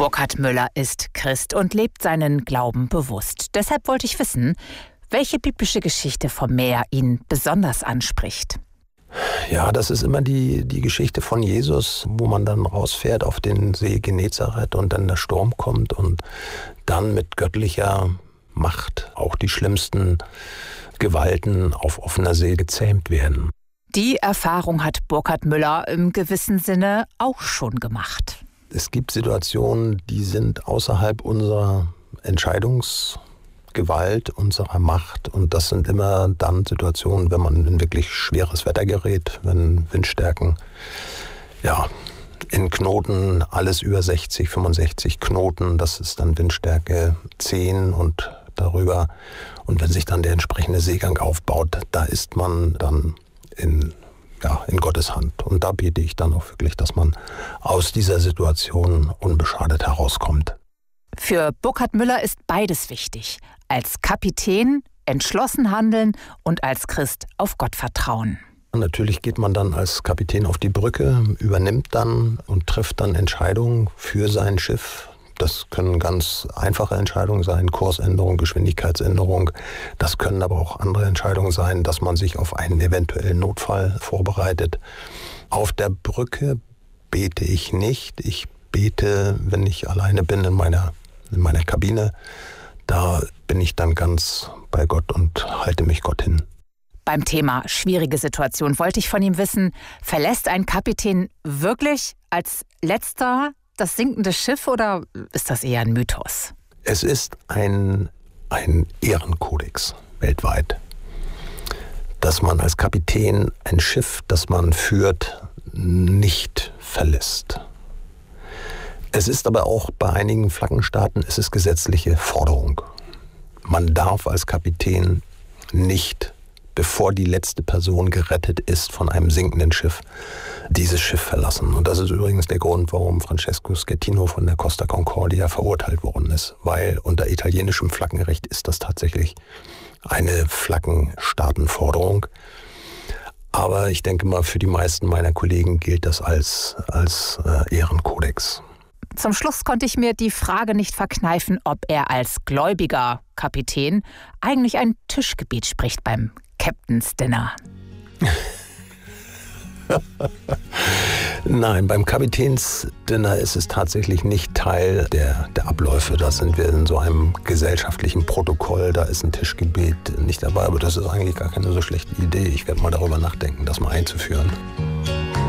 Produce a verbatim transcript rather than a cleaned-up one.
Burkhard Müller ist Christ und lebt seinen Glauben bewusst. Deshalb wollte ich wissen, welche biblische Geschichte vom Meer ihn besonders anspricht. Ja, das ist immer die, die Geschichte von Jesus, wo man dann rausfährt auf den See Genezareth und dann der Sturm kommt und dann mit göttlicher Macht auch die schlimmsten Gewalten auf offener See gezähmt werden. Die Erfahrung hat Burkhard Müller im gewissen Sinne auch schon gemacht. Es gibt Situationen, die sind außerhalb unserer Entscheidungsgewalt, unserer Macht. Und das sind immer dann Situationen, wenn man in wirklich schweres Wetter gerät, wenn Windstärken, ja, in Knoten, alles über sechzig, fünfundsechzig Knoten, das ist dann Windstärke zehn und darüber. Und wenn sich dann der entsprechende Seegang aufbaut, da ist man dann in, ja, in Gottes Hand. Und da bete ich dann auch wirklich, dass man aus dieser Situation unbeschadet herauskommt. Für Burkhard Müller ist beides wichtig. Als Kapitän entschlossen handeln und als Christ auf Gott vertrauen. Natürlich geht man dann als Kapitän auf die Brücke, übernimmt dann und trifft dann Entscheidungen für sein Schiff. Das können ganz einfache Entscheidungen sein, Kursänderung, Geschwindigkeitsänderung. Das können aber auch andere Entscheidungen sein, dass man sich auf einen eventuellen Notfall vorbereitet. Auf der Brücke bete ich nicht. Ich bete, wenn ich alleine bin in meiner, in meiner Kabine. Da bin ich dann ganz bei Gott und halte mich Gott hin. Beim Thema schwierige Situation wollte ich von ihm wissen, verlässt ein Kapitän wirklich als letzter das sinkende Schiff oder ist das eher ein Mythos? Es ist ein, ein Ehrenkodex weltweit, dass man als Kapitän ein Schiff, das man führt, nicht verlässt. Es ist aber auch bei einigen Flaggenstaaten ist es gesetzliche Forderung. Man darf als Kapitän nicht, bevor die letzte Person gerettet ist von einem sinkenden Schiff, dieses Schiff verlassen. Und das ist übrigens der Grund, warum Francesco Schettino von der Costa Concordia verurteilt worden ist. Weil unter italienischem Flaggenrecht ist das tatsächlich eine Flaggenstaatenforderung. Aber ich denke mal, für die meisten meiner Kollegen gilt das als, als äh, Ehrenkodex. Zum Schluss konnte ich mir die Frage nicht verkneifen, ob er als gläubiger Kapitän eigentlich ein Tischgebet spricht beim Captain's Dinner. Nein, beim Kapitänsdinner ist es tatsächlich nicht Teil der, der Abläufe. Da sind wir in so einem gesellschaftlichen Protokoll, da ist ein Tischgebet nicht dabei. Aber das ist eigentlich gar keine so schlechte Idee. Ich werde mal darüber nachdenken, das mal einzuführen.